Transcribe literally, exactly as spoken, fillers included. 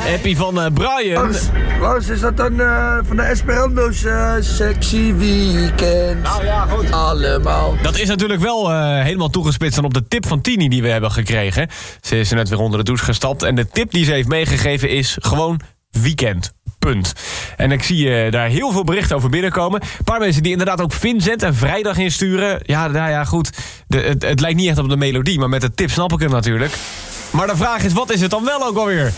Appie van uh, Brian. Lars, Lars, is dat dan uh, van de Esperando's uh, sexy weekend? Nou ja, goed. Allemaal. Dat is natuurlijk wel uh, helemaal toegespitst dan op de tip van Tini die we hebben gekregen. Ze is er net weer onder de douche gestapt. En de tip die ze heeft meegegeven is gewoon weekend. Punt. En ik zie uh, daar heel veel berichten over binnenkomen. Een paar mensen die inderdaad ook Vincent en Vrijdag insturen. Ja, nou ja, goed. De, het, het lijkt niet echt op de melodie, maar met de tip snap ik het natuurlijk. Maar de vraag is, wat is het dan wel ook alweer?